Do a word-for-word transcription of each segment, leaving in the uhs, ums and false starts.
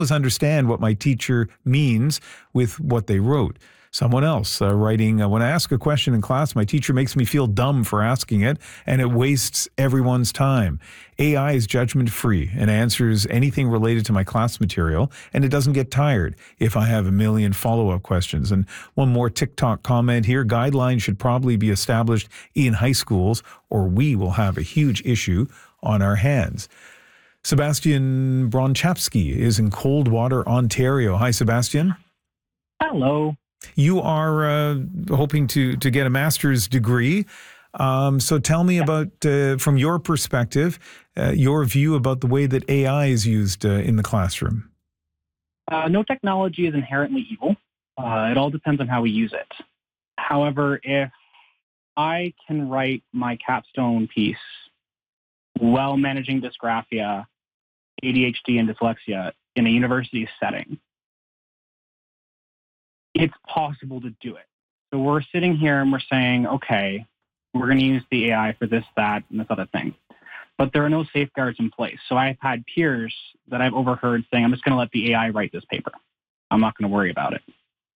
always understand what my teacher means with what they wrote. Someone else uh, writing, uh, when I ask a question in class, my teacher makes me feel dumb for asking it, and it wastes everyone's time. A I is judgment-free and answers anything related to my class material, and it doesn't get tired if I have a million follow-up questions. And one more TikTok comment here. Guidelines should probably be established in high schools, or we will have a huge issue on our hands. Sebastian Bronchapsky is in Coldwater, Ontario. Hi, Sebastian. Hello. You are uh, hoping to, to get a master's degree. Um, so tell me yeah. about, uh, from your perspective, uh, your view about the way that A I is used uh, in the classroom. Uh, no technology is inherently evil. Uh, it all depends on how we use it. However, if I can write my capstone piece while managing dysgraphia, A D H D, and dyslexia in a university setting, it's possible to do it. So we're sitting here and we're saying, okay, we're going to use the A I for this, that, and this other thing. But there are no safeguards in place. So I've had peers that I've overheard saying, I'm just going to let the A I write this paper. I'm not going to worry about it.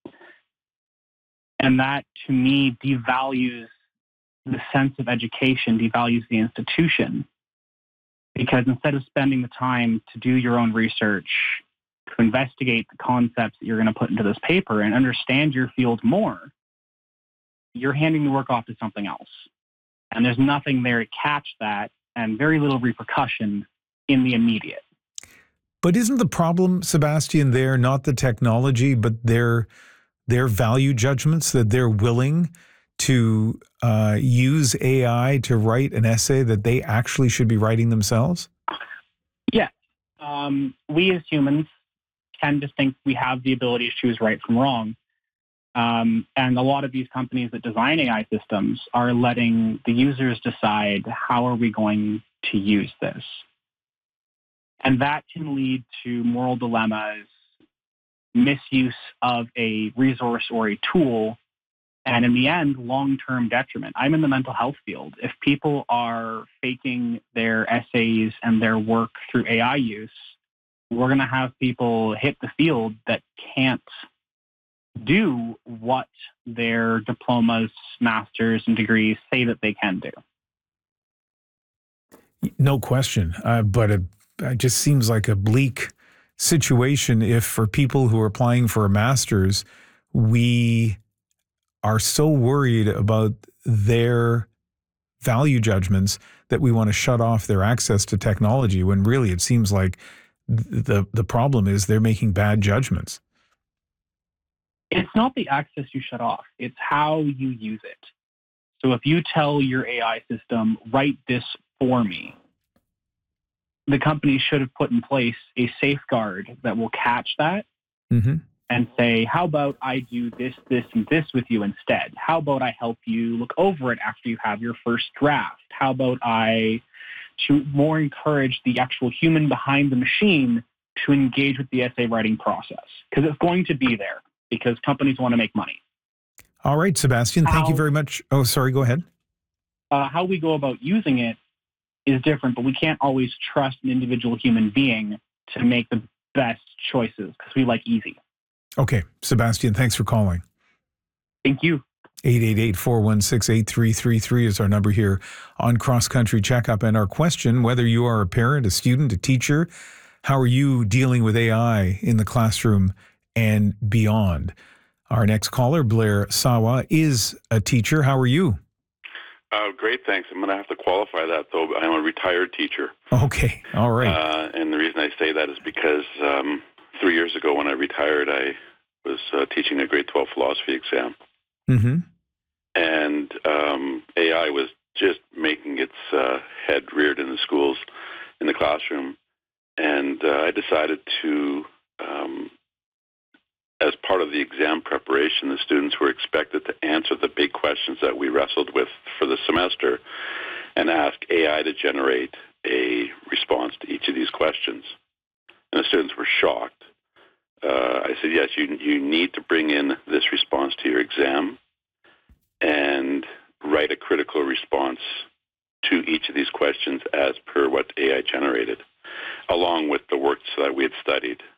And that, to me, devalues the sense of education, devalues the institution. Because instead of spending the time to do your own research, to investigate the concepts that you're going to put into this paper and understand your field more, you're handing the work off to something else. And there's nothing there to catch that and very little repercussion in the immediate. But isn't the problem, Sebastian, there not the technology, but their, their value judgments, that they're willing to uh, use A I to write an essay that they actually should be writing themselves? Yes. Um, we as humans tend to think we have the ability to choose right from wrong. Um, and a lot of these companies that design A I systems are letting the users decide how are we going to use this. And that can lead to moral dilemmas, misuse of a resource or a tool, and in the end, long-term detriment. I'm in the mental health field. If people are faking their essays and their work through A I use, we're going to have people hit the field that can't do what their diplomas, masters, and degrees say that they can do. No question. Uh, but it, it just seems like a bleak situation if for people who are applying for a master's, we are so worried about their value judgments that we want to shut off their access to technology, when really it seems like the the problem is they're making bad judgments. It's not the access you shut off. It's how you use it. So if you tell your A I system, write this for me, the company should have put in place a safeguard that will catch that mm-hmm. and say, how about I do this, this, and this with you instead? How about I help you look over it after you have your first draft? How about I to more encourage the actual human behind the machine to engage with the essay writing process? Because it's going to be there, because companies want to make money. All right, Sebastian, thank how, you very much. Oh, sorry, go ahead. Uh, how we go about using it is different, but we can't always trust an individual human being to make the best choices because we like easy. Okay, Sebastian, thanks for calling. Thank you. eight eight eight, four one six, eight three three three is our number here on Cross Country Checkup. And our question, whether you are a parent, a student, a teacher, how are you dealing with A I in the classroom and beyond? Our next caller, Blair Sawa, is a teacher. How are you? Uh, great, thanks. I'm going to have to qualify that, though. I'm a retired teacher. Okay, all right. Uh, and the reason I say that is because um, three years ago when I retired, I was uh, teaching a grade twelve philosophy exam. Mm-hmm. And um, A I was just making its uh, head reared in the schools, in the classroom. And uh, I decided to, um, as part of the exam preparation, the students were expected to answer the big questions that we wrestled with for the semester and ask A I to generate a response to each of these questions. And the students were shocked. Uh, I said, yes, you, you need to bring in this response to your exam and write a critical response to each of these questions as per what A I generated, along with the works that we had studied.